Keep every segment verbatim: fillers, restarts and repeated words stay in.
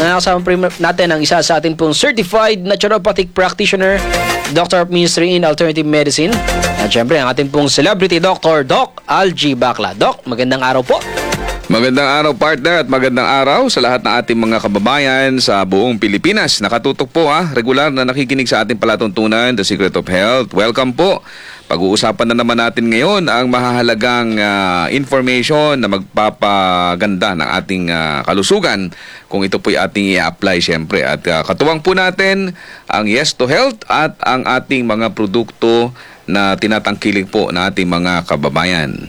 Nakakasama natin ang isa sa atin pong Certified Naturopathic Practitioner, Doctor of Ministry in Alternative Medicine. At syempre, ang ating pong Celebrity Doctor, Doc Algie Bacla. Doc, magandang araw po. Magandang araw, partner, at magandang araw sa lahat ng ating mga kababayan sa buong Pilipinas. Nakatutok po ha, regular na nakikinig sa ating palatuntunan, The Secret of Health. Welcome po. Pag-uusapan na naman natin ngayon ang mahahalagang uh, information na magpapaganda ng ating uh, kalusugan kung ito po'y ating i-apply syempre. At uh, katuwang po natin ang Yes to Health at ang ating mga produkto na tinatangkilik po ng ating mga kababayan.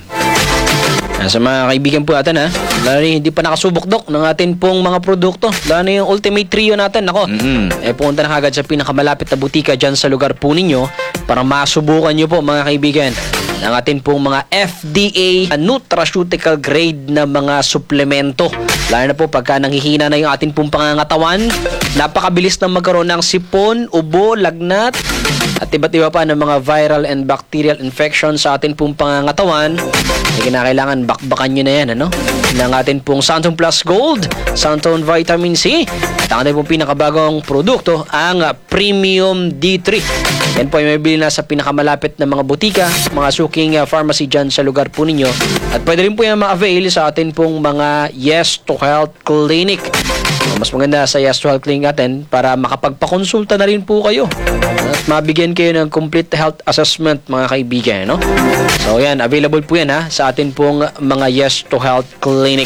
Sa mga kaibigan po natin ha, lalo na hindi pa nakasubok, Dok, ng atin pong mga produkto, lalo na yung Ultimate Trio natin. Ako, mm-hmm. eh pumunta na kagad sa pinakamalapit na butika dyan sa lugar po ninyo para masubukan nyo po, mga kaibigan, ng atin pong mga F D A nutraceutical grade na mga suplemento. Lalo na po pagka nanghihina na yung atin pong pangangatawan, napakabilis na magkaroon ng sipon, ubo, lagnat, at iba't iba pa ng mga viral and bacterial infection sa atin pong pangangatawan. Ay kinakailangan bakbakan nyo na yan, ano? Ng atin pong Santon Plus Gold, Santon Vitamin C, at ang atin pong pinakabagong produkto, ang Premium D three. Yan po ay may bili na sa pinakamalapit na mga butika, mga suking uh, pharmacy dyan sa lugar po ninyo. At pwede rin po yan ma-avail sa atin pong mga Yes to Health Clinic. Mas maganda sa Yes to Health Clinic natin para makapagpakonsulta na rin po kayo at mabigyan kayo ng complete health assessment, mga kaibigan, no? So yan, available po yan ha sa atin pong mga Yes to Health Clinic.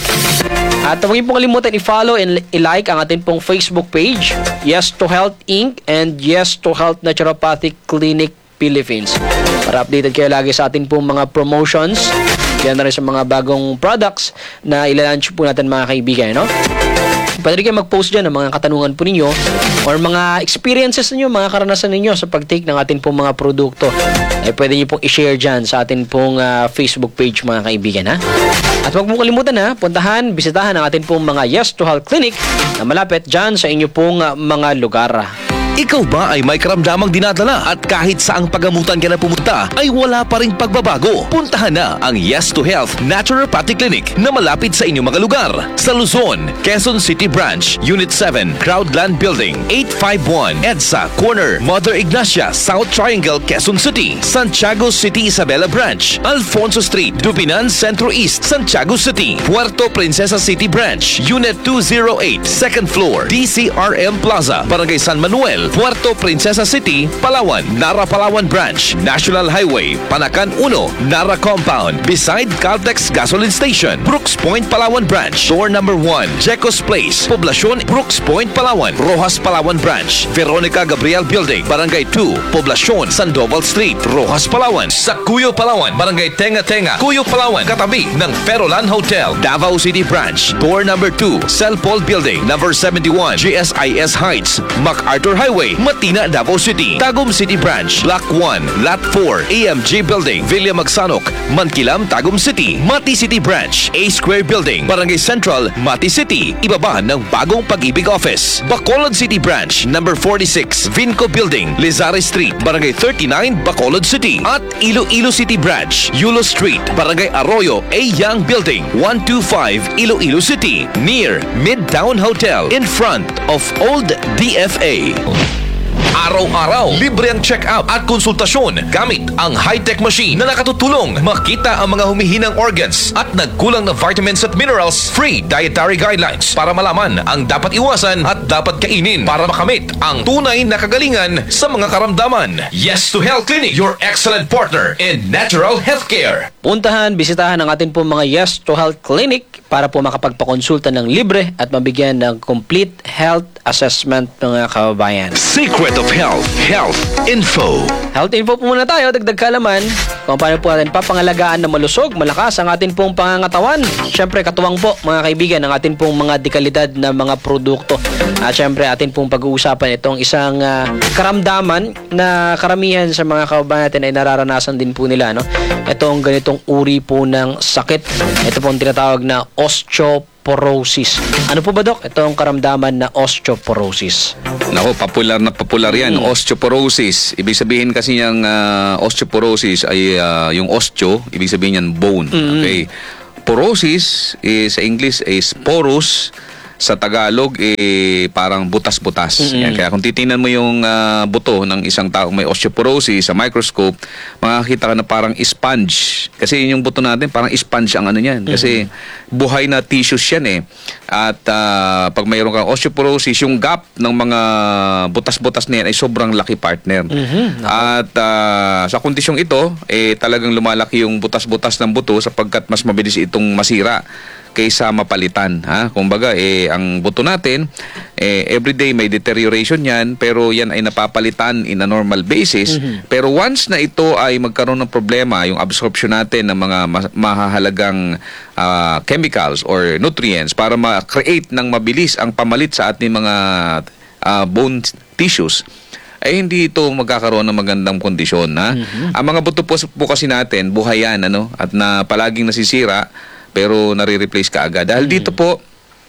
At huwag niyo pong kalimutan i-follow and i-like ang atin pong Facebook page, Yes to Health Incorporated and Yes to Health Naturopathic Clinic Philippines, para updated kayo lagi sa atin pong mga promotions, yan na rin sa mga bagong products na ilalunch po natin, mga kaibigan, no? Pwede rin kayo mag-post dyan ng mga katanungan po ninyo or mga experiences ninyo, mga karanasan ninyo sa pag-take ng atin pong mga produkto. Eh, pwede nyo pong i-share dyan sa atin pong uh, Facebook page, mga kaibigan, ha? At huwag mong kalimutan, ha? Puntahan, bisitahan ang atin pong mga Yes to Health Clinic na malapit dyan sa inyo pong uh, mga lugar. Ikaw ba ay may karamdamang dinadala at kahit saang pagamutan ka na pumunta ay wala pa ring pagbabago? Puntahan na ang Yes to Health Naturopathic Clinic na malapit sa inyong mga lugar. Sa Luzon, Quezon City Branch, Unit seven, Crowdland Building, eight five one, EDSA Corner, Mother Ignacia, South Triangle, Quezon City. Santiago City Isabela Branch, Alfonso Street, Dubinan Centro East, Santiago City. Puerto Princesa City Branch, Unit two oh eight, second floor, D C R M Plaza, Barangay San Manuel, Puerto Princesa City, Palawan. Nara Palawan Branch, National Highway, Panacan one, Nara Compound, beside Caltex Gasoline Station. Brooks Point Palawan Branch, door number one, Jecos Place, Poblacion, Brooks Point Palawan. Rojas Palawan Branch, Veronica Gabriel Building, Barangay two, Poblacion, Sandoval Street, Rojas Palawan. Sa Cuyo Palawan, Barangay Tenga Tenga, Cuyo Palawan, katabi ng Ferolan Hotel. Davao City Branch, door number two, Celpol Building, number seventy-one, G S I S Heights, MacArthur Highway, Matina, Davao City. Tagum City Branch, Block one, Lot four, A M G Building, Villa Magsanok, Mankilam, Tagum City. Mati City Branch, A Square Building, Barangay Central, Mati City, ibaba ng bagong Pag-ibig Office. Bacolod City Branch, number forty-six, Vinco Building, Lizare Street, Barangay thirty-nine, Bacolod City. At Iloilo City Branch, Yulo Street, Barangay Arroyo, A Young Building, one twenty-five, Iloilo City, near Midtown Hotel, in front of Old D F A. Araw-araw, libre ang check-up at konsultasyon gamit ang high-tech machine na nakatutulong makita ang mga humihinang organs at nagkulang na vitamins at minerals. Free dietary guidelines para malaman ang dapat iwasan at dapat kainin para makamit ang tunay na kagalingan sa mga karamdaman. Yes to Health Clinic, your excellent partner in natural healthcare. Puntahan, bisitahan ang atin po mga Yes to Health Clinic para po makapagpakonsulta ng libre at mabigyan ng complete health assessment, mga kababayan. Secret of Health, Health Info. Health info po muna tayo, dagdag kalaman kung paano po natin papangalagaan na malusog, malakas ang atin pong pangangatawan. Siyempre, katuwang po, mga kaibigan, ang atin pong mga dekalidad na mga produkto. At siyempre, atin pong pag-uusapan itong isang uh, karamdaman na karamihan sa mga kababayan natin ay nararanasan din po nila, no? Itong ganitong uri po ng sakit. Ito pong tinatawag na osteoporosis. Ano po ba, Dok? Ito ang karamdaman na osteoporosis. Nako, popular na popular yan. Hmm. Osteoporosis. Ibig sabihin kasi yung uh, osteoporosis ay uh, yung osteo, ibig sabihin yan bone. Hmm. Okay. Porosis is, sa English is porous. sa Tagalog, eh, parang butas-butas. Yan. Kaya kung titingnan mo yung ah, buto ng isang taong may osteoporosis sa microscope, makakita ka na parang sponge. Kasi yung buto natin, parang sponge ang ano yan. Kasi buhay na tissues yan eh. At ah, pag mayroon kang osteoporosis, yung gap ng mga butas-butas na yan ay sobrang laki, partner. At ah, sa kondisyong ito, eh, talagang lumalaki yung butas-butas ng buto sapagkat mas mabilis itong masira kaysa mapalitan, ha? Kumbaga, eh, ang buto natin, eh, everyday may deterioration yan, pero yan ay napapalitan in a normal basis. Pero once na ito ay magkaroon ng problema, yung absorption natin ng mga ma- mahahalagang ah, chemicals or nutrients para ma-create ng mabilis ang pamalit sa ating mga ah, bone tissues, ay hindi ito magkakaroon ng magandang kondisyon, ha? Ang mga buto po, po kasi natin, buhay yan, ano? At na palaging nasisira, pero nare-replace ka agad. Dahil dito po,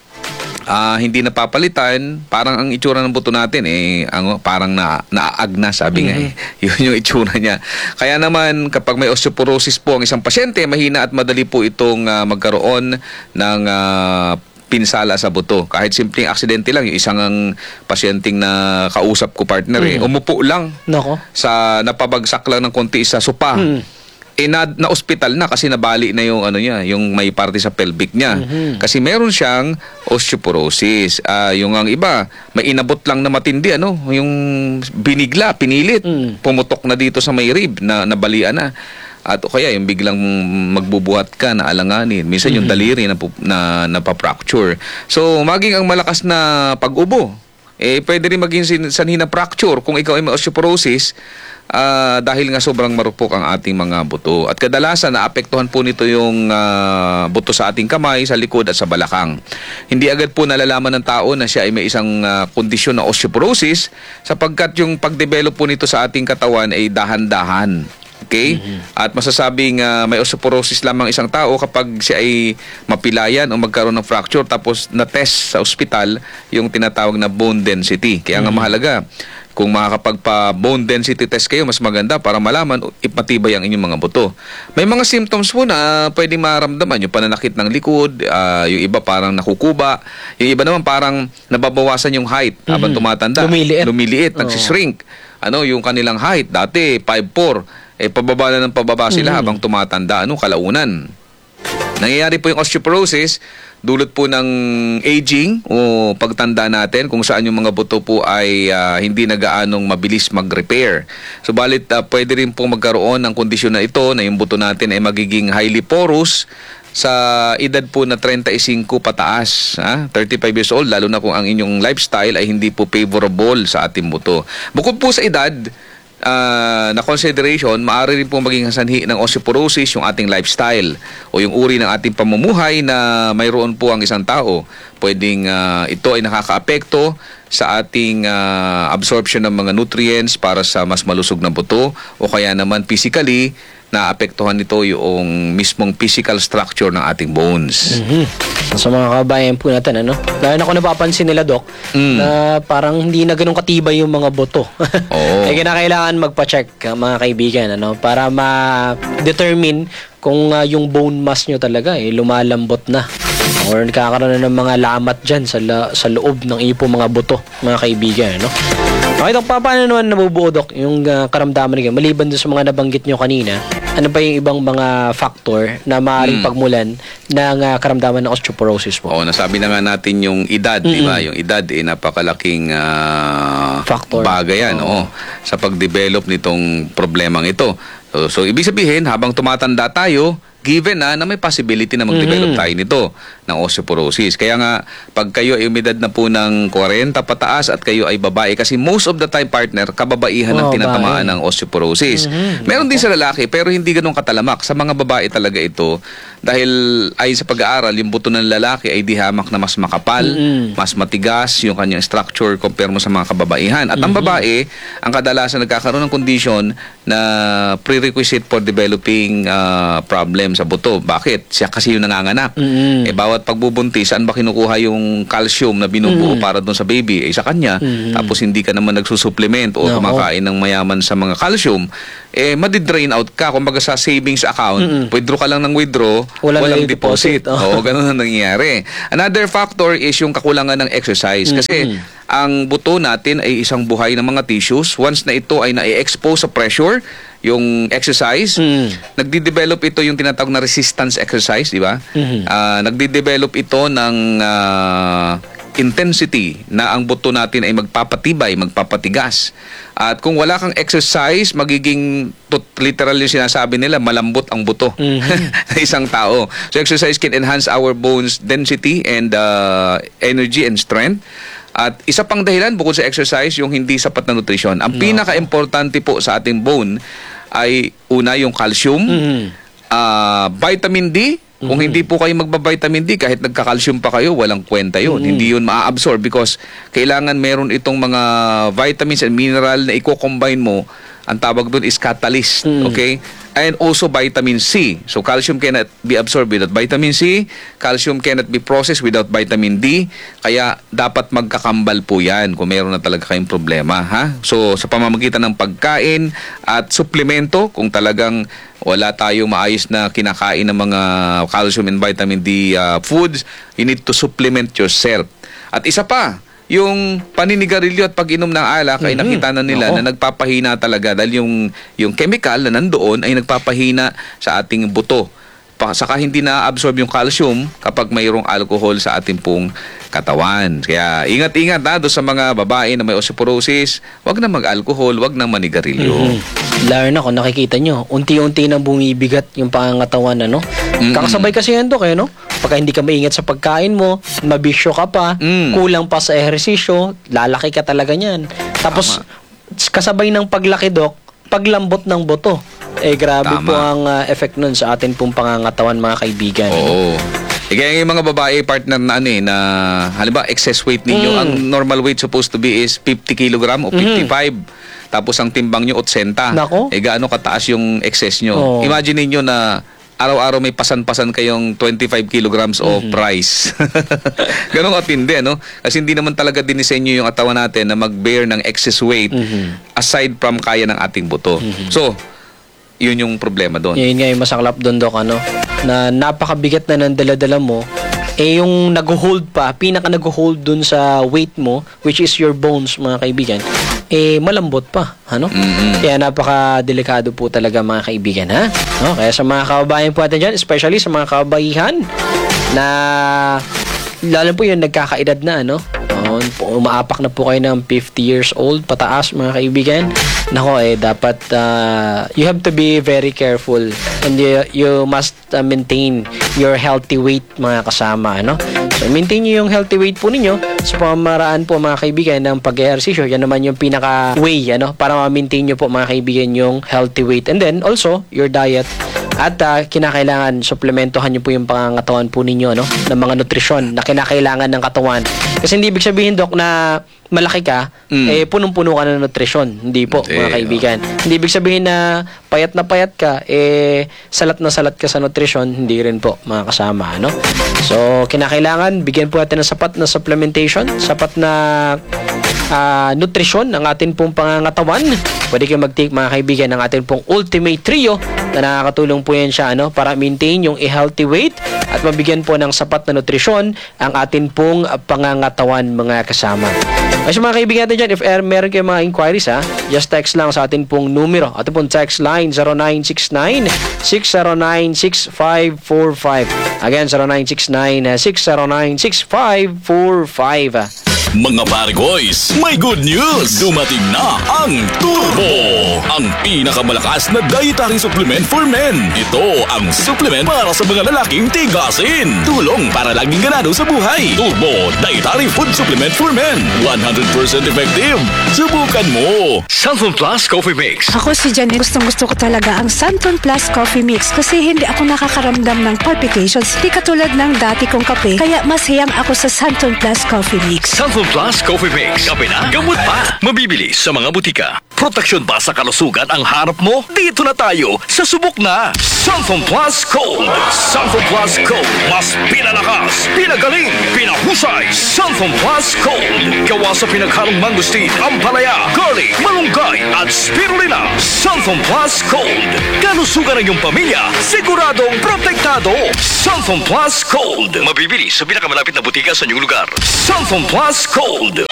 ah, hindi napapalitan, parang ang itsura ng buto natin, eh, ang, parang na, naaagna, sabi nga eh. Yun yung itsura niya. Kaya naman, kapag may osteoporosis po ang isang pasyente, mahina at madali po itong ah, magkaroon ng ah, pinsala sa buto. Kahit simpleng aksidente lang, yung isang ang pasyenteng na kausap ko, partner, eh, umupo lang Nako. sa napabagsak lang ng konti sa sopa. Eh na, na ospital na kasi nabali na yung ano niya, yung may parte sa pelvic niya. Kasi meron siyang osteoporosis. Ah, yung ang iba, may inabot lang na matindi, ano, yung binigla, pinilit, pumutok na dito sa may rib na nabalian na. At o kaya yung biglang magbubuhat ka na alanganin. Minsan yung daliri na, pu- na napapracture. So, maging ang malakas na pag-ubo, eh pwede rin maging sin- sanhi na fracture kung ikaw ay may osteoporosis. Ah, dahil nga sobrang marupok ang ating mga buto. At kadalasan naapektuhan po nito yung ah, buto sa ating kamay, sa likod at sa balakang. Hindi agad po nalalaman ng tao na siya ay may isang ah, kondisyon na osteoporosis sapagkat yung pagdevelop po nito sa ating katawan ay dahan-dahan. Okay? At masasabing ah, may osteoporosis lamang isang tao kapag siya ay mapilayan o magkaroon ng fracture tapos na-test sa ospital yung tinatawag na bone density. Kaya nga mahalaga, kung makakapagpa-bone density test kayo, mas maganda para malaman if matibay ang inyong mga buto. May mga symptoms po na pwedeng maramdaman. Yung pananakit ng likod, ah, yung iba parang nakukuba, yung iba naman parang nababawasan yung height habang tumatanda. Lumiliit. Lumiliit, nagsishrink. Ano, yung kanilang height, dati five four, eh pababa na ng pababa sila habang tumatanda. Ano, kalaunan. Nangyayari po yung osteoporosis, dulot po ng aging o pagtanda natin kung saan yung mga buto po ay ah, hindi na gaanong mabilis mag-repair. Subalit ah, pwede rin po magkaroon ng kondisyon na ito na yung buto natin ay magiging highly porous sa edad po na thirty-five pataas, ha? thirty-five years old, lalo na kung ang inyong lifestyle ay hindi po favorable sa ating buto. Bukod po sa edad, Uh, na consideration, maaari rin po maging sanhi ng osteoporosis yung ating lifestyle o yung uri ng ating pamumuhay na mayroon po ang isang tao. Pwedeng uh, ito ay nakakaapekto sa ating uh, absorption ng mga nutrients para sa mas malusog na buto o kaya naman physically naapektuhan nito yung mismong physical structure ng ating bones. Sa mga kabayan po natin, ano? Dahil ako napapansin nila, Doc, Mm. na parang hindi na ganun katibay yung mga buto. Oo. Ay kinakailangan magpa-check, uh, mga kaibigan, ano? Para ma-determine kung uh, yung bone mass nyo talaga eh, lumalambot na. Or nagkakaroon na ng mga lamat dyan sa, la- sa loob ng iyo po mga buto, mga kaibigan, ano? Okay, Doc, pa- paano naman nabubuo, Doc, yung uh, karamdaman nyo? Maliban doon sa mga nabanggit nyo kanina, ano pa yung ibang mga factor na maaaring pagmulan ng uh, karamdaman ng osteoporosis po? Oo, nasabi na nga natin yung edad, di ba? Yung edad, eh, napakalaking ah, Factor. bagay yan, oo, sa pag-develop nitong problemang ito. So, so, ibig sabihin, habang tumatanda tayo, given na, na may possibility na mag-develop tayo nito ng osteoporosis. Kaya nga, pag kayo ay umidad na po ng forty pataas at kayo ay babae, kasi most of the time, partner, kababaihan ang Oh, tinatamaan babae. ng osteoporosis. Meron din sa lalaki, pero hindi ganun katalamak. Sa mga babae talaga ito, dahil ayon sa pag-aaral, yung buto ng lalaki ay di hamak na mas makapal, mas matigas yung kanyang structure compare mo sa mga kababaihan. At ang babae, ang kadalasan nagkakaroon ng condition na prerequisite for developing uh, problems sa buto. Bakit? Siya kasi yung nanganganak. Mm. Eh, bawat pagbubuntis, saan ba kinukuha yung calcium na binubuo Mm. para doon sa baby? Eh, sa kanya. Mm. Tapos hindi ka naman nagsusupplement o Nako. kumakain ng mayaman sa mga calcium, eh, madidrain out ka. Kumbaga sa savings account, Mm-mm. withdraw ka lang ng withdraw, Walang walang, deposit. deposit. Oo, ganun ang nangyayari. Another factor is yung kakulangan ng exercise. Kasi Mm-mm. ang buto natin ay isang buhay ng mga tissues. Once na ito ay na-expose sa pressure, yung exercise, Mm. nagdi-develop ito yung tinatawag na resistance exercise, di ba? Mhm. Ah, nagdi-develop ito ng ah, intensity na ang buto natin ay magpapatibay, magpapatigas. At kung wala kang exercise, magiging tot, literal yung sinasabi nila, malambot ang buto Mhm. ng isang tao. So exercise can enhance our bones density and uh, energy and strength. At isa pang dahilan bukod sa exercise, yung hindi sapat na nutrisyon. Ang No. pinaka-importante po sa ating bone ay una yung calcium, Mhm. ah, vitamin D. Kung hindi po kayo magba-vitamin D, kahit nagka-calcium pa kayo, walang kwenta yun. Hindi yun ma-absorb because kailangan meron itong mga vitamins and mineral na i-combine mo. Ang tawag doon is catalyst. Mm. Okay? And also vitamin C. So calcium cannot be absorbed without vitamin C. Calcium cannot be processed without vitamin D. Kaya dapat magkakambal po yan kung meron na talaga kayong problema. Ha? So sa pamamagitan ng pagkain at suplemento, kung talagang wala tayong maayos na kinakain ng mga calcium and vitamin D uh, foods, you need to supplement yourself. At isa pa, yung paninigarilyo at pag-inom ng alak ay Mhm. nakita na nila Oo. na nagpapahina talaga dahil yung, yung chemical na nandoon ay nagpapahina sa ating buto. Pa, saka hindi na-absorb yung calcium kapag mayroong alcohol sa ating pong katawan. Kaya ingat-ingat na doon sa mga babae na may osteoporosis, wag na mag-alcohol, wag na manigarilyo. Mhm. Lalo na kung nakikita nyo, unti-unti nang bumibigat yung pangangatawan, ano? Mm-mm. Kakasabay kasi yan, Dok, eh, no? Pagka hindi ka maingat sa pagkain mo, mabisyo ka pa, Mm. kulang pa sa ehersisyo, lalaki ka talaga niyan. Tapos, kasabay ng paglaki, Dok, paglambot ng buto. Eh, grabe Tama. po ang uh, effect nun sa atin pong pangangatawan, mga kaibigan. Oo. Eh, kaya yung mga babae partner na ano eh, na halimbawa excess weight ninyo, Mm. ang normal weight supposed to be is fifty kilogram o fifty-five. Tapos ang timbang nyo eighty. Nako. Eh gaano kataas yung excess nyo? Oo. Imagine niyo na araw-araw may pasan-pasan kayong twenty-five kilograms of Mm-hmm. rice. Ganun katindi, no? Kasi hindi naman talaga dinisenyo yung katawan natin na mag-bear ng excess weight Mhm. aside from kaya ng ating buto. So, yun yung problema doon. Yun nga yung masaklap doon, Dok, ano? Na napakabigat na ng dala-dala mo, eh yung nag-hold pa, pinaka nag-hold dun sa weight mo, which is your bones, mga kaibigan, eh malambot pa, ano? Mm-mm. Kaya napaka-delikado po talaga, mga kaibigan, ha? No? Kaya sa mga kababayan po natin dyan, especially sa mga kababaihan na lalo po yung nagkakaedad na, ano? Oh, umaapak na po kayo ng fifty years old pataas, mga kaibigan. Nako, eh dapat uh, you have to be very careful and you, you must uh, maintain your healthy weight, mga kasama, ano? So maintain niyo yung healthy weight po ninyo sa pamamaraan po, mga kaibigan, ng pag-ehersisyo. Yan naman yung pinaka way, ano, para ma-maintain niyo po, mga kaibigan, yung healthy weight. And then also your diet. At uh, kinakailangan suplementohan niyo po yung pangangatawan po ninyo, no, ng mga nutrisyon na kinakailangan ng katawan. Kasi hindi ibig sabihin, Dok, na malaki ka, Mm. eh punong-puno ka ng nutrisyon. Hindi po, Hindi, mga kaibigan. Hindi ibig sabihin na payat na payat ka, eh salat na salat ka sa nutrisyon. Hindi rin po, mga kasama, no? So, kinakailangan bigyan po natin ng sapat na supplementation, sapat na uh, nutrisyon ng atin pong pangangatawan. Pwede kayo mag-take, mga kaibigan, ng atin pong Ultimate Trio na nakakatulong po yan siya, ano, para maintain yung healthy weight at mabigyan po ng sapat na nutrisyon ang atin pong uh, pangangatawan, mga kasama. Kasi mga kaibigan natin dyan, if er, meron kayong mga inquiries, ha, just text lang sa atin pong numero. Atin pong text line zero nine six nine, six zero nine, six five four five. Again, zero nine six nine, six zero nine, six five four five. Mga pare-boys, may good news! Dumating na ang Turbo! Ang pinakamalakas na dietary supplement for men. Ito ang supplement para sa mga lalaking tigasin. Tulong para laging ganado sa buhay. Turbo Dietary Food Supplement for Men. one hundred percent effective. Subukan mo! Santon Plus Coffee Mix. Ako si Janet, gustong gusto ko talaga ang Santon Plus Coffee Mix kasi hindi ako nakakaramdam ng palpitations. Di katulad ng dati kong kape, kaya mas hiyang ako sa Santon Plus Coffee Mix. Santon Plus Coffee Mix. Kape na, gamot pa. Mabibili sa mga butika. Proteksyon ba sa kalusugan ang harap mo? Dito na tayo sa subok na Sunfone Plus Gold. Sunfone Plus Gold. Mas pinalakas, pinagaling, pinahusay. Sunfone Plus Gold. Gawa sa pinaghalong mangustin, ampalaya, garlic, malunggay at spirulina. Sunfone Plus Gold. Kalusugan ng iyong pamilya, siguradong protektado. Sunfone Plus Gold. Mabibili sa pinakamalapit na butika sa inyong lugar. Sunfone Plus Gold.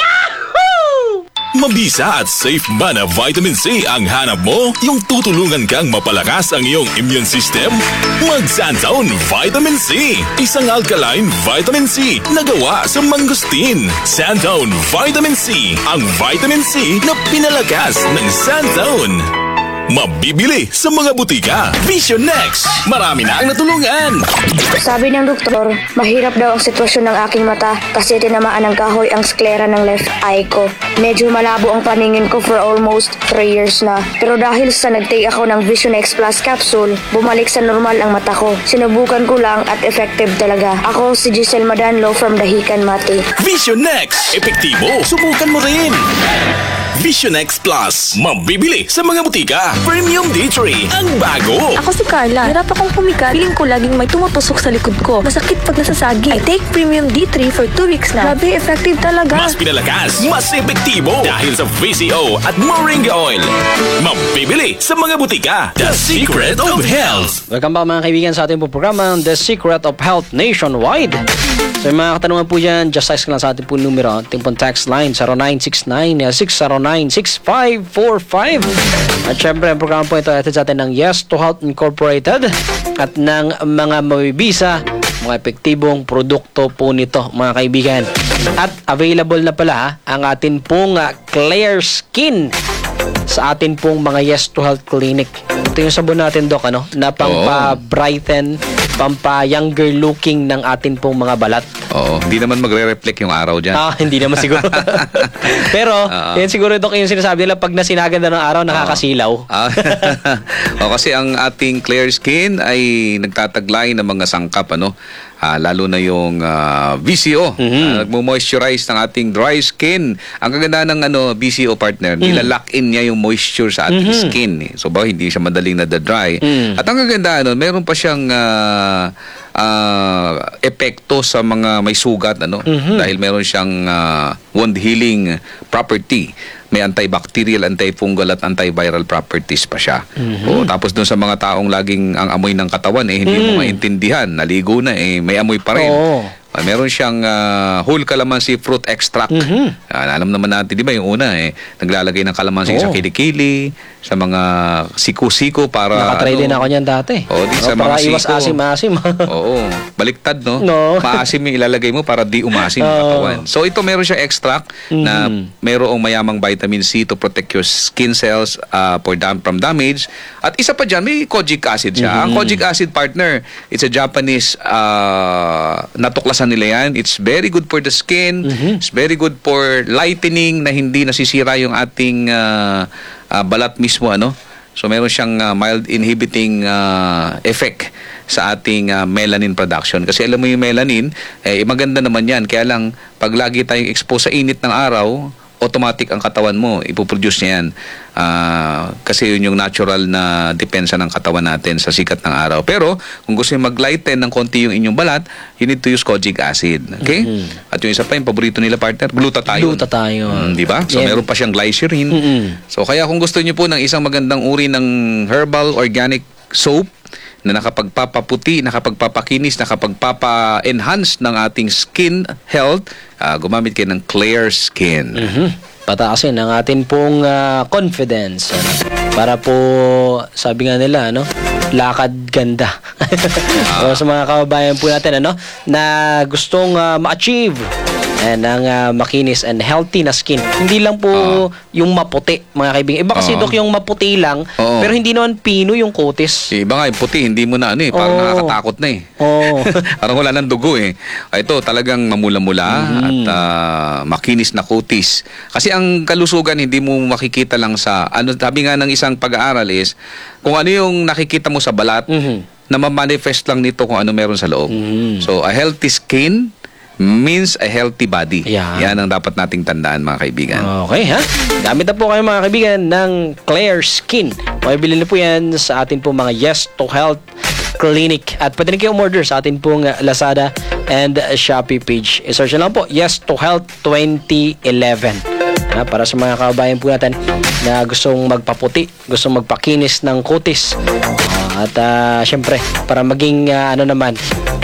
Mabisa at safe ba na vitamin C ang hanap mo? Yung tutulungan kang mapalakas ang iyong immune system? Mag-Santown Vitamin C. Isang alkaline vitamin C na gawa sa mangustin. Santown Vitamin C. Ang vitamin C na pinalakas ng Santown. Mabibili sa mga butika. Vision Next. Marami na ang natulungan. Sabi ng doktor, mahirap daw ang sitwasyon ng aking mata kasi tinamaan ng kahoy ang sklera ng left eye ko. Medyo malabo ang paningin ko for almost three years na. Pero dahil sa nag-take ako ng Vision X Plus capsule, bumalik sa normal ang mata ko. Sinubukan ko lang at effective talaga. Ako si Giselle Madanlo from Dahican, Mati. Vision Next. Epektibo. Subukan mo rin. Vision X Plus. Mabibili sa mga butika. Premium D three. Ang bago. Ako si Carla. Hirap akong pumikat. Feeling ko laging may tumatusok sa likod ko. Masakit pag nasasagi. I take Premium D three for two weeks na. Grabe, effective talaga. Mas pinalakas. Mas epektibo. Dahil sa V C O at Moringa Oil. Mabibili sa mga butika. The Secret of Health. Welcome back mga kaibigan sa ating po programa, The Secret of Health Nationwide. So yung mga katanungan po dyan, just text lang sa ating po numero. Ating po text line zero nine six nine six zero nine six five four five. At syempre ang programa po ito ay sa atin ng Yes to Health Incorporated at ng mga mabibisa, mga epektibong produkto po nito mga kaibigan. At available na pala ha, ang atin pong uh, Clear Skin sa atin pong mga Yes to Health Clinic. Ito yung sabon natin, Doc, ano? Na pampa-brighten, pampa-younger looking ng atin pong mga balat. Oo, hindi naman magre-reflect yung araw dyan. Ah, hindi naman siguro. Pero, Oo. yan siguro, Doc, yung sinasabi nila, pag nasinagan na ng araw, nakakasilaw. Ah, o, kasi ang ating Clear Skin ay nagtataglay ng mga sangkap, ano? Ah, lalo na yung ah, V C O. Ah, nagmo-moisturize ng ating dry skin. Ang kaganda ng ano, V C O partner, nilalock in niya yung moisture sa ating skin. Eh. So ba hindi siya madaling na-dry. At ang kaganda ano, meron pa siyang ah, ah, epekto sa mga may sugat ano dahil meron siyang ah, wound healing property. May antibacterial, antifungal at antiviral properties pa siya. O, tapos doon sa mga taong laging ang amoy ng katawan eh hindi mo maintindihan, naligo na eh may amoy pa rin. Oo. Uh, meron siyang uh, whole calamansi fruit extract. Mm-hmm. Uh, alam naman natin, di ba, yung una eh, naglalagay ng calamansi Oo. sa kilikili, sa mga siku-siku para... Nakatry din ano, ako niyan dati. Oo, di sa Oo, para mga iwas siko. asim-asim. Oo, baliktad, no? No. Maasim yung ilalagay mo para di umasim yung Oo. katawan. So, ito meron siya extract na merong mayamang vitamin C to protect your skin cells uh, for dam- from damage. At isa pa dyan, may kojic acid siya. Ang kojic acid, partner, it's a Japanese uh, natuklasan nila yan. It's very good for the skin. It's very good for lightening na hindi nasisira yung ating uh, uh, balat mismo, ano? So meron siyang uh, mild inhibiting uh, effect sa ating uh, melanin production. Kasi alam mo yung melanin, eh, maganda naman yan. Kaya lang, pag lagi tayong expose sa init ng araw, automatic ang katawan mo, ipoproduce niya yan. Uh, kasi yun yung natural na depensa ng katawan natin sa sikat ng araw. Pero, kung gusto nyo mag-lighten ng konti yung inyong balat, you need to use kojic acid. Okay? Mm-hmm. At yung isa pa, yung paborito nila, partner, glutathione. Glutathione. Mm, di ba? So, Yeah. meron pa siyang glycerin. Mm-hmm. So, kaya kung gusto nyo po ng isang magandang uri ng herbal organic soap, na nakapagpapaputi, nakapagpapakinis, nakapagpapa-enhance ng ating skin health, uh, gumamit kayo ng Clear Skin. Mhm. Pataasin ang atin pong ah, confidence. Ano? Para po, sabi nga nila, ano, lakad ganda. So, sa mga kababayan po natin, ano, na gustong ah, ma-achieve and ang ah, makinis and healthy na skin. Hindi lang po yung maputi, mga kaibigan. Iba kasi, Oo. Dok, yung maputi lang, Oo. pero hindi naman pino yung kutis. Yung iba nga, yung puti, hindi mo na ano eh, parang Oo. nakakatakot na eh. Oo. Parang wala ng dugo eh. Ah, ito, talagang mamula-mula at ah, makinis na kutis. Kasi ang kalusugan, hindi mo makikita lang sa, ano, sabi nga ng isang pag-aaral is, kung ano yung nakikita mo sa balat, Mhm. na ma-manifest lang nito kung ano meron sa loob. Mhm. So, a healthy skin means a healthy body. Yan. Yan ang dapat nating tandaan, mga kaibigan. Okay, ha? Gamit na po kayo mga kaibigan ng Clear Skin. Makibili na po yan sa atin po mga Yes to Health Clinic. At pwede rin kayo umorder sa atin pong Lazada and Shopee page. I-search lang po, Yes to Health twenty eleven. Ha, para sa mga kababayan po natin na gustong magpaputi, gustong magpakinis ng kutis. Uh, at uh, syempre, para maging uh, ano naman,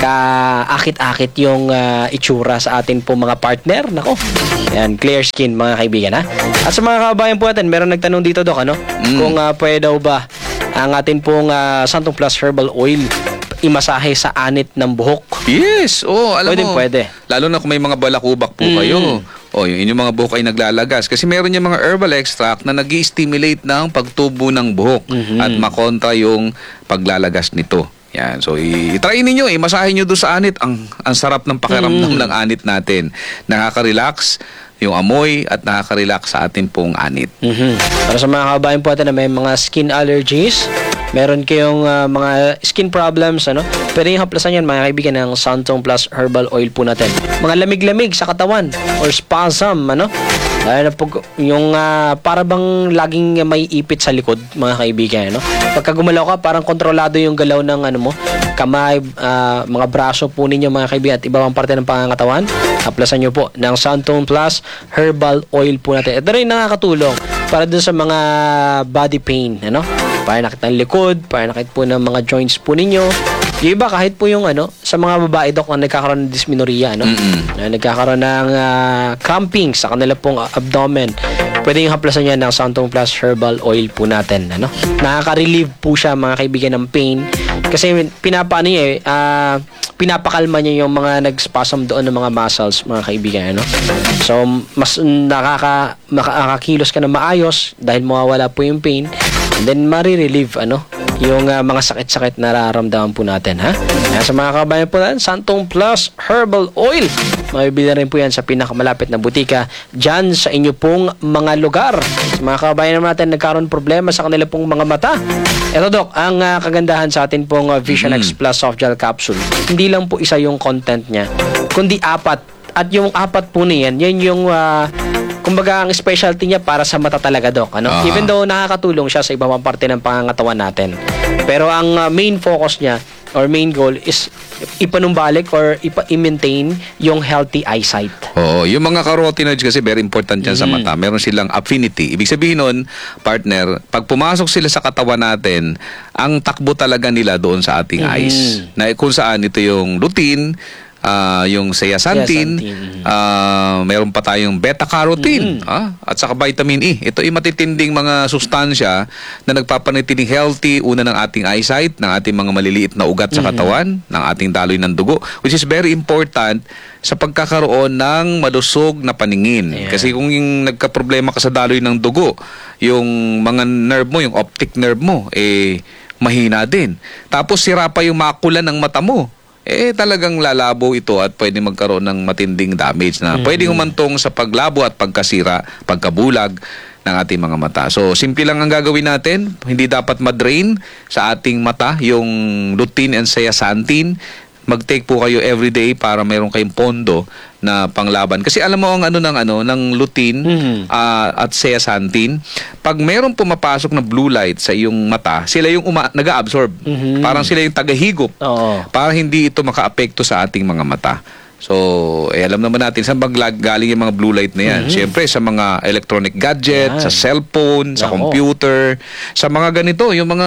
kaakit-akit yung uh, itsura sa atin po mga partner. Nako, yan, Clear Skin mga kaibigan, ha. At sa mga kababayan po natin, meron nagtanong dito, Dok, ano? Mm. Kung uh, pwede daw ba ang atin pong uh, Santon Plus Herbal Oil imasahe sa anit ng buhok. Yes, oh, alam Pwede, mo. pwede. Lalo na kung may mga balakubak po Mm. kayo. O, yung inyong mga buhok ay naglalagas. Kasi meron yung mga herbal extract na nag-i-stimulate ng pagtubo ng buhok Mhm. at makontra yung paglalagas nito. Yan. So, i- i-try ninyo, imasahin nyo doon sa anit. Ang, ang sarap ng pakiramdam Mm. ng anit natin. Nakaka-relax yung amoy at nakaka-relax sa ating pong anit. Mhm. Para sa mga kababayan po natin na may mga skin allergies, meron kayong uh, mga skin problems, ano? Pwede yung haplasan yan, mga kaibigan, ng Santon Plus Herbal Oil po natin. Mga lamig-lamig sa katawan or spasm, ano? Dahil na pag, yung uh, para bang laging may ipit sa likod, mga kaibigan, ano? Pagka gumalaw ka, parang kontrolado yung galaw ng ano mo, kamay, uh, mga braso po ninyo, mga kaibigan, at iba pang parte ng pangangatawan. Haplasan nyo po ng Santon Plus Herbal Oil po natin. Ito rin nakakatulong para dun sa mga body pain, ano? Para nakit ng likod, para nakit po ng mga joints po ninyo. Yung iba, kahit po yung ano, sa mga babae, Dok, na nagkakaroon ng dysmenorrhea, ano? Mm-mm. Na nagkakaroon ng uh, cramping sa kanila pong abdomen. Pwede yung haplasan niya ng Santon Plus Herbal Oil po natin, ano? Nakaka-relieve po siya, mga kaibigan, ng pain. Kasi pinapaano niya eh, uh, pinapakalma niya yung mga nag-spasm doon ng mga muscles, mga kaibigan, ano? So, mas nakaka, makakakilos ka na maayos dahil mawawala po yung pain. And then, marirelieve, ano? Yung uh, mga sakit-sakit na nararamdaman po natin, ha? Kaya sa mga kabayan po natin, Santon Plus Herbal Oil. Mabibili rin po yan sa pinakamalapit na butika dyan sa inyo pong mga lugar. Sa mga kabayan naman natin, nagkaroon problema sa kanila pong mga mata. Ito, Dok, ang uh, kagandahan sa atin pong uh, Vision X Plus Soft Gel Capsule. Hindi lang po isa yung content niya, kundi apat. At yung apat po niyan, yan yung uh, kumbaga ang specialty niya para sa mata talaga, Dok, ano? Aha. Even though nakakatulong siya sa ibang parte ng pangangatawan natin. Pero ang uh, main focus niya or main goal is ipanumbalik or ipa-maintain yung healthy eyesight. Oo, yung mga carotenoids kasi very important yan sa Mhm. mata. Meron silang affinity. Ibig sabihin nun, partner, pag pumasok sila sa katawan natin, ang takbo talaga nila doon sa ating Mhm. eyes. Na kung saan ito yung lutein, ah, yung zeaxanthin, Zeaxanthin. ah, meron pa tayong beta-carotene, Mhm. ah, at saka vitamin E. Ito ay matitinding mga sustansya na nagpapanatiling healthy, una ng ating eyesight, ng ating mga maliliit na ugat sa katawan, ng ating daloy ng dugo, which is very important sa pagkakaroon ng malusog na paningin. Yeah. Kasi kung yung nagka-problema ka sa daloy ng dugo, yung mga nerve mo, yung optic nerve mo, eh, mahina din. Tapos sira pa yung makula ng mata mo. Eh talagang lalabo ito at pwede magkaroon ng matinding damage na pwede humantong sa paglabo at pagkasira, pagkabulag ng ating mga mata. So, simple lang ang gagawin natin. Hindi dapat madrain sa ating mata yung lutein and zeaxanthin. Mag-take po kayo everyday para mayroon kayong pondo na panglaban. Kasi alam mo ang ano ng ano ng lutein Mhm. ah, at zeaxanthin, pag mayroong pumapasok na blue light sa iyong mata, sila yung uma- nag-absorb. Mhm. Parang sila yung tagahigop Oo. para hindi ito makaapekto sa ating mga mata. So, eh, alam naman natin saan bang lag- galing yung mga blue light na yan. Siyempre, sa mga electronic gadget, Yan. sa cellphone, sa Nako. computer, sa mga ganito, yung mga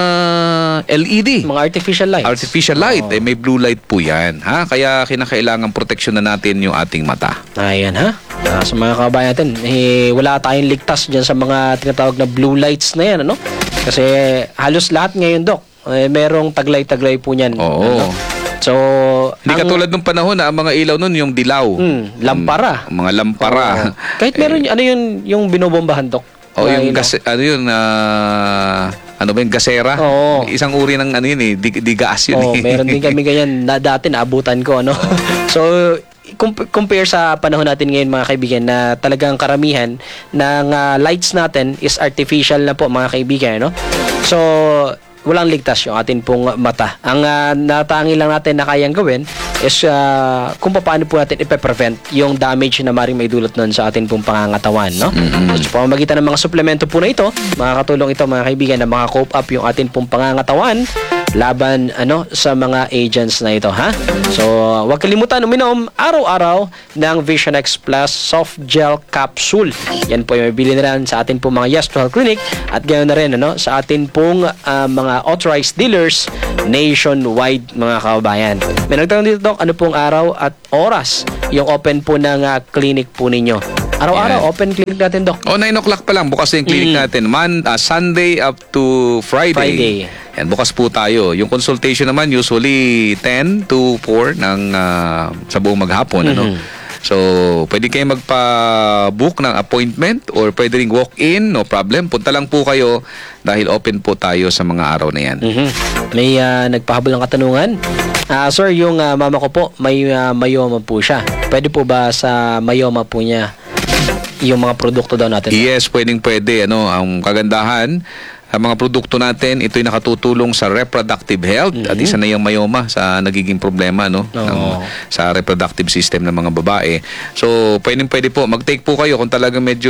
L E D. Mga artificial lights. Artificial light, Oo. eh, may blue light po yan. Ha? Kaya kinakailangan proteksyon na natin yung ating mata. Ayan, ha? Ah, sa mga kabayan natin, eh, wala tayong ligtas dyan sa mga tinatawag na blue lights na yan, ano? Kasi halos lahat ngayon, Dok, eh, merong taglay-taglay po niyan. Oo. Ano? So, Hindi ang- katulad ng panahon na ang mga ilaw nun yung dilaw. Hmm, lampara. Ang mga lampara. Oo. Kahit meron, ano yun, yung binobombahan, Dok? O Na yung ilaw. gas, ano yun, ah, ano ba yung gasera? Oo. Isang uri ng ano yun eh, di, di gas yun Oh, eh. meron din kami ganyan na dati naabutan ko, ano. So, comp- compare sa panahon natin ngayon, mga kaibigan, na talagang karamihan ng ah, lights natin is artificial na po, mga kaibigan, no? So, walang ligtas yung atin pong mata. Ang ah, natangi lang natin na kayang gawin is uh, kung paano po natin ipe-prevent yung damage na maring may dulot nun sa atin pong pangangatawan, no? Mm-hmm. So, sa pamamagitan ng mga suplemento po na ito, makakatulong ito mga kaibigan na maka-cope up yung atin pong pangangatawan laban ano sa mga agents na ito, ha? So, huwag kalimutan uminom araw-araw ng Vision X Plus Soft Gel Capsule. Yan po yung mabili na rin sa atin pong mga Yes to Health Clinic at ganoon na rin ano, sa atin pong uh, mga authorized dealers nationwide, mga kababayan. May nagtanong dito, Doc, ano pong araw at oras yung open po ng uh, clinic po ninyo? Araw-araw, Yan. open clinic natin, Doc. O, nine o'clock pa lang. Bukas na yung clinic Mm. natin. Man, uh, Sunday up to Friday. Friday. Yan, bukas po tayo. Yung consultation naman, usually ten to four ng, uh, sa buong maghapon. Ano? So, pwede kayo magpa-book ng appointment or pwede ring walk-in. No problem. Punta lang po kayo dahil open po tayo sa mga araw na yan. Mhm. May uh, nagpahabol ng katanungan. Ah, sir, yung uh, mama ko po, may uh, myoma po siya. Pwede po ba sa myoma po niya yung mga produkto daw natin? Yes, pwedeng pwede. Ano, ang kagandahan, ang mga produkto natin, ito'y nakatutulong sa reproductive health at isa na yung myoma sa nagiging problema, no? Oo. Ng, sa reproductive system ng mga babae. So, pwedeng pwede po. Mag-take po kayo kung talagang medyo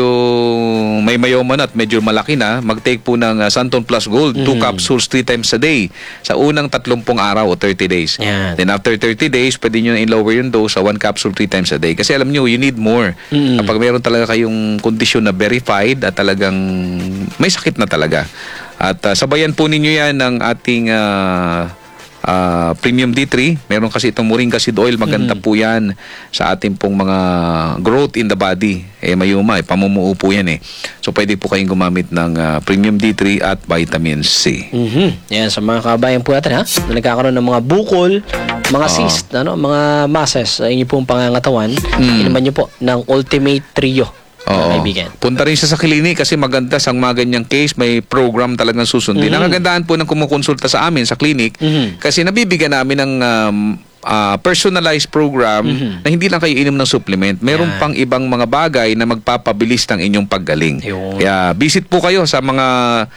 may myoma na at medyo malaki na, mag-take po ng uh, Santon Plus Gold, two capsules three times a day sa unang tatlumpung araw o thirty days. Yan. Then after thirty days, pwede nyo i-lower yung dose sa one capsule three times a day. Kasi alam nyo, you need more. Mm. Kapag meron talaga kayong kondisyon na verified at talagang may sakit na talaga. At uh, sabayan po ninyo yan ng ating uh, uh, Premium D three. Meron kasi itong Moringa Seed Oil. Maganda po yan sa ating pong mga growth in the body. Eh, mayuma, eh, pamumuo po yan eh. So, pwede po kayong gumamit ng uh, Premium D three at Vitamin C. Mhm. Yan, sa mga kabayan po natin, ha? Na nagkakaroon ng mga bukol, mga Oo. cyst, ano, mga masses sa inyo pong pangangatawan, Mm. inuman nyo po ng Ultimate Trio. Mga Oo. kaibigan. Punta rin siya sa klinik kasi maganda sa mga ganyang case, may program talagang susundin. Mhm. Ang kagandahan po ng kumukonsulta sa amin sa klinik, Mhm. kasi nabibigyan namin ng um, ah, personalized program na hindi lang kayo inom ng supplement. Meron Yan. pang ibang mga bagay na magpapabilis ng inyong paggaling. Yun. Kaya visit po kayo sa mga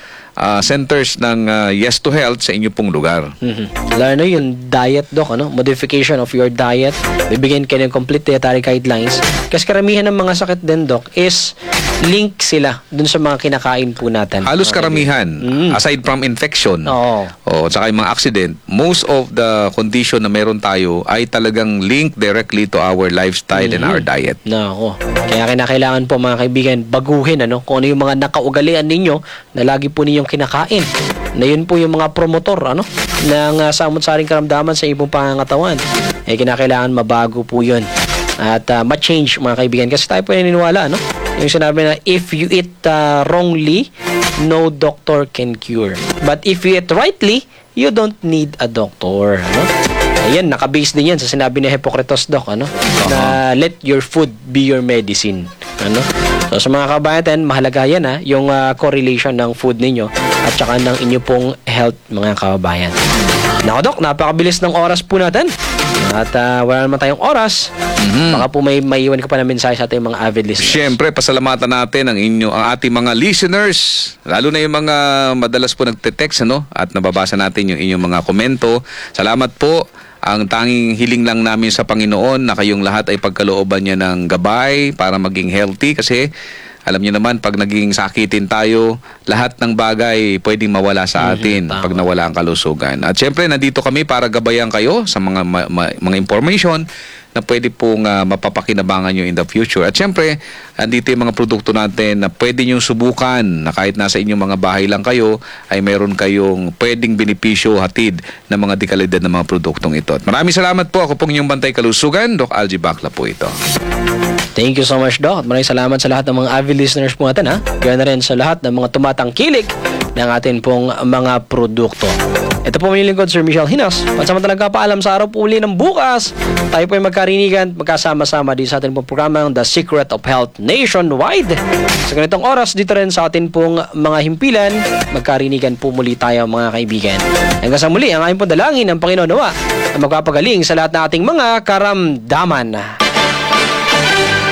ah, centers ng ah, Yes to Health sa inyong pong lugar. Mhm. Lalo na yung diet, Doc, ano? Modification of your diet. Bibigyan kayo ng complete dietary guidelines. Kasi karamihan ng mga sakit din, Doc, is link sila dun sa mga kinakain po natin. Halos Mga karamihan, Mm. aside from infection, Oo. o tsaka yung mga accident, most of the condition na meron tayo ay talagang linked directly to our lifestyle and our diet. Nako. Kaya kinakailangan po mga kaibigan baguhin ano kung ano yung mga nakaugalian ninyo na lagi po ninyong kinakain. Na yun po yung mga promotor ano ng uh, samot-saring karamdaman sa inyong pangangatawan. Eh kinakailangan mabago po yun. At uh, ma-change mga kaibigan kasi tayo po naniniwala ano. Yung sinabi na if you eat uh, wrongly, no doctor can cure. But if you eat rightly, you don't need a doctor, ano? Ayan, nakabase din yan sa sinabi ni Hippocrates, Doc, ano? Na let your food be your medicine, ano? So sa mga kabayan, mahalaga yan, ha? Yung uh, correlation ng food ninyo at saka ng inyo pong health, mga kabayan. Nako, Doc, napakabilis ng oras po natin. At uh, wala naman tayong oras. Baka po may maiwan ka pa na mensahe sa ating mga avid listeners. Siyempre, pasalamatan natin ang inyo, ang ating mga listeners, lalo na yung mga madalas po nagte-text, ano? At nababasa natin yung inyong mga komento. Salamat po. Ang tanging hiling lang namin sa Panginoon na kayong lahat ay pagkalooban niya ng gabay para maging healthy kasi alam niyo naman, pag naging sakitin tayo, lahat ng bagay pwedeng mawala sa atin tama. pag nawala ang kalusugan. At syempre, nandito kami para gabayan kayo sa mga ma- ma- mga information na pwede pong uh, mapapakinabangan nyo in the future. At syempre, andito yung mga produkto natin na pwede nyo subukan na kahit nasa inyong mga bahay lang kayo, ay meron kayong pwedeng benepisyo hatid ng mga dekalidad ng mga produktong ito. At maraming salamat po. Ako pong inyong Bantay Kalusugan, Doc Algie Bacla po ito. Thank you so much, Doc. At maraming salamat sa lahat ng mga avid listeners po natin, ha? Ganoon na rin sa lahat ng mga tumatangkilik ng atin pong mga produkto. Ito po ang lingkod, Sir Michelle Hinas. Pansamantalang kapaalam sa araw po uli ng bukas. Tayo po ay magkarinigan, magkasama-sama din sa atin pong programang The Secret of Health Nationwide. Sa ganitong oras, dito rin sa atin pong mga himpilan, magkarinigan po muli tayo, mga kaibigan. Hanggang sa muli, ang aking pong dalangin ng Panginoon nawa na magpapagaling sa lahat ng ating mga karamdaman.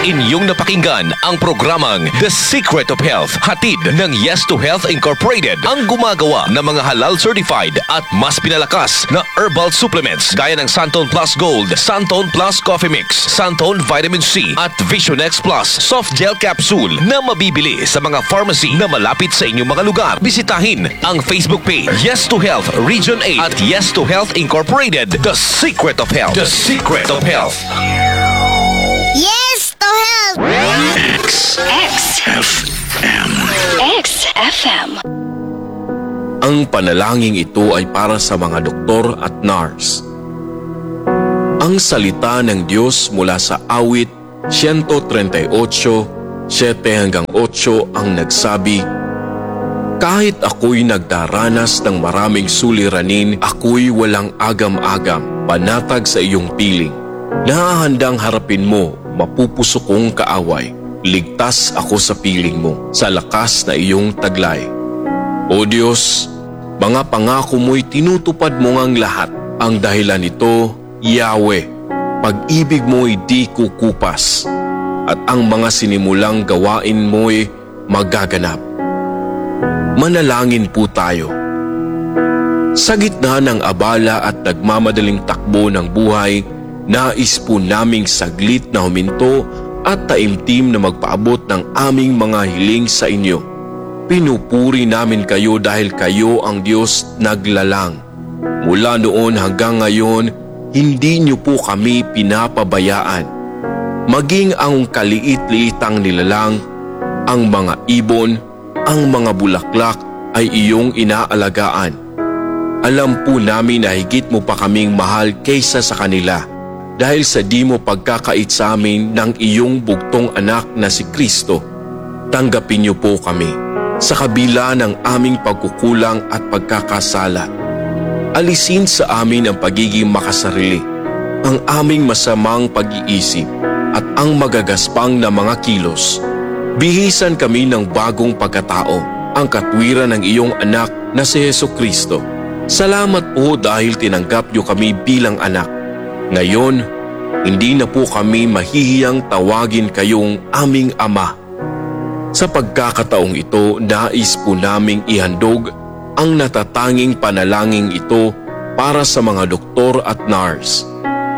Inyong napakinggan ang programang The Secret of Health, hatid ng Yes to Health Incorporated, ang gumagawa ng mga halal certified at mas pinalakas na herbal supplements gaya ng Santon Plus Gold, Santon Plus Coffee Mix, Santon Vitamin C at Vision X Plus Soft Gel Capsule na mabibili sa mga pharmacy na malapit sa inyong mga lugar. Bisitahin ang Facebook page Yes to Health Region eight at Yes to Health Incorporated, The Secret of Health. The Secret of Health. Yes to health! X F M. X F M. Ang panalangin ito ay para sa mga doktor at nurse. Ang salita ng Diyos mula sa awit one thirty-eight, seven hanggang eight ang nagsabi, "Kahit ako'y nagdaranas ng maraming suliranin, ako'y walang agam-agam, panatag sa iyong piling. Nahahandang harapin mo, mapupuso kong kaaway. Ligtas ako sa piling mo, sa lakas na iyong taglay. O Diyos, mga pangako mo'y tinutupad mo ngang lahat. Ang dahilan nito, Yahweh, pag-ibig mo'y di kukupas, at ang mga sinimulang gawain mo'y magaganap." Manalangin po tayo. Sa gitna ng abala at nagmamadaling takbo ng buhay, nais po naming saglit na huminto at taimtim na magpaabot ng aming mga hiling sa inyo. Pinupuri namin kayo dahil kayo ang Diyos naglalang. Mula noon hanggang ngayon, hindi niyo po kami pinapabayaan. Maging ang kaliit-liitang nilalang, ang mga ibon, ang mga bulaklak ay iyong inaalagaan. Alam po namin na higit mo pa kaming mahal kaysa sa kanila dahil sa di mo pagkakait sa amin ng iyong bugtong anak na si Kristo. Tanggapin niyo po kami sa kabila ng aming pagkukulang at pagkakasala. Alisin sa amin ang pagiging makasarili, ang aming masamang pag-iisip at ang magagaspang na mga kilos. Bihisan kami ng bagong pagkatao, ang katwiran ng iyong anak na si Jesucristo. Salamat po dahil tinanggap niyo kami bilang anak. Ngayon, hindi na po kami mahihiyang tawagin kayong aming Ama. Sa pagkakataong ito, nais po naming ihandog ang natatanging panalangin ito para sa mga doktor at nurse.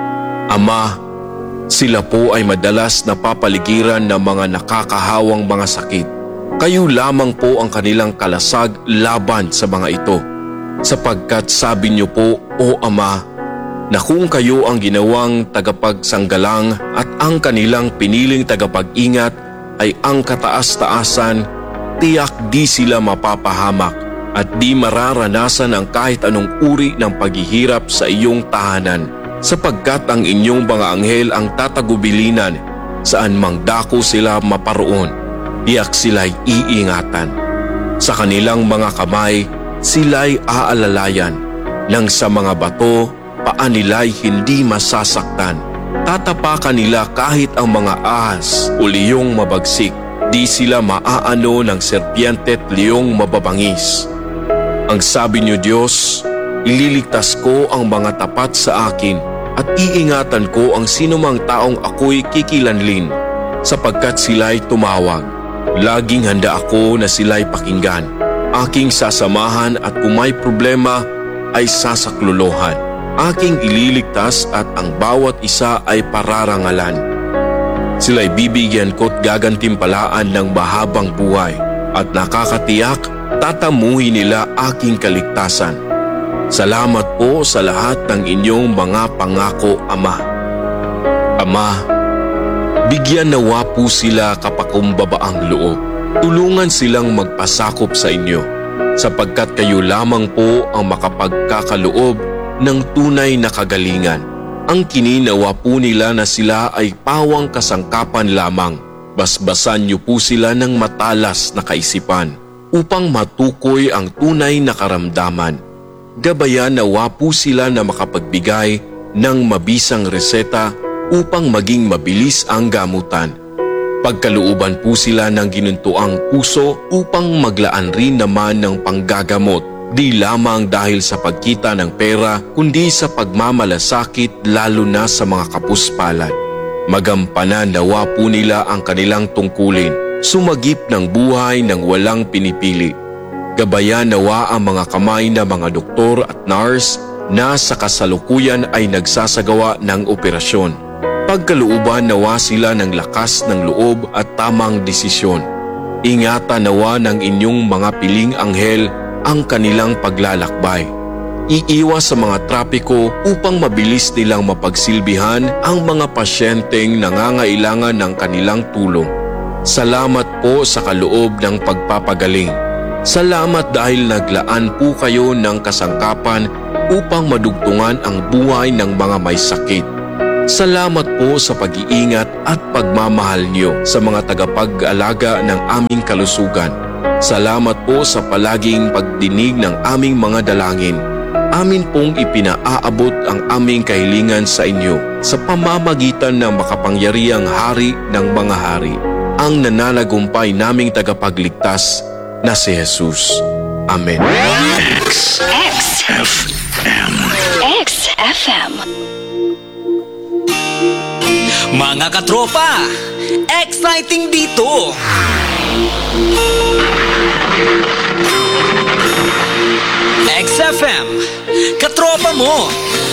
Ama, sila po ay madalas napapaligiran ng mga nakakahawang mga sakit. Kayo lamang po ang kanilang kalasag laban sa mga ito. Sapagkat sabi niyo po, O Ama, na kung kayo ang ginawang tagapagsanggalang at ang kanilang piniling tagapag-ingat ay ang kataas-taasan, tiyak di sila mapapahamak at di mararanasan ang kahit anong uri ng paghihirap sa iyong tahanan, sapagkat ang inyong mga anghel ang tatagubilinan saan mang dako sila maparoon, tiyak sila'y iingatan. Sa kanilang mga kamay, sila'y aalalayan, nang sa mga bato, paa nila'y hindi masasaktan. Tatapakan nila kahit ang mga ahas o liyong mabagsik. Di sila maaano ng serpiente at liyong mababangis. Ang sabi niyo, Diyos, ililigtas ko ang mga tapat sa akin at iingatan ko ang sinumang taong ako'y kikilanlin, sapagkat sila'y tumawag. Laging handa ako na sila'y pakinggan. Aking sasamahan at kung may problema ay sasaklolohan. Aking ililigtas at ang bawat isa ay pararangalan. Sila'y bibigyan ko't gagantimpalaan ng mahabang buhay at nakakatiyak tatamuhin nila aking kaligtasan. Salamat po sa lahat ng inyong mga pangako, Ama. Ama, bigyan nawa po sila kapakumbabaang loob. Tulungan silang magpasakop sa inyo, sapagkat kayo lamang po ang makapagkakaloob ng tunay na kagalingan. Ang kininawa po nila na sila ay pawang kasangkapan lamang. Basbasan niyo po sila ng matalas na kaisipan upang matukoy ang tunay na karamdaman. Gabayan nawa po sila na makapagbigay ng mabisang reseta upang maging mabilis ang gamutan. Pagkalooban po sila ng ginuntuang puso upang maglaan rin naman ng panggagamot, di lamang dahil sa pagkita ng pera kundi sa pagmamalasakit lalo na sa mga kapuspalad. Magampanan nawa po nila ang kanilang tungkulin, sumagip ng buhay ng walang pinipili. Gabayan nawa ang mga kamay ng mga doktor at nurse na sa kasalukuyan ay nagsasagawa ng operasyon. Pagkalooban nawa sila ng lakas ng loob at tamang desisyon. Ingatan nawa ng inyong mga piling anghel ang kanilang paglalakbay. Iiwas sa mga trapiko upang mabilis nilang mapagsilbihan ang mga pasyenteng nangangailangan ng kanilang tulong. Salamat po sa kaloob ng pagpapagaling. Salamat dahil naglaan po kayo ng kasangkapan upang madugtungan ang buhay ng mga may sakit. Salamat po sa pag-iingat at pagmamahal niyo sa mga tagapag-alaga ng aming kalusugan. Salamat po sa palaging pagdinig ng aming mga dalangin. Amin pong ipinaaabot ang aming kahilingan sa inyo sa pamamagitan ng makapangyarihang Hari ng mga hari, ang nananagumpay naming tagapagligtas na si Jesus. Amen. X F M. X F M. Mga katropa, exciting dito! X F M, katropa mo,